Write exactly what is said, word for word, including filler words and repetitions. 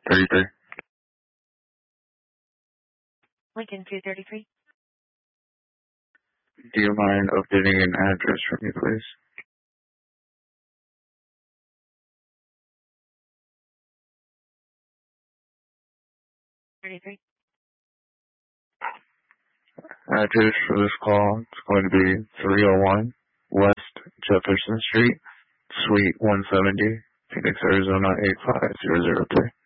thirty-three. Lincoln two thirty-three. Do you mind updating an address for me, please? thirty-three. Address for this call is going to be three oh one West Jefferson Street, Suite one seventy, Phoenix, Arizona eight five zero zero three.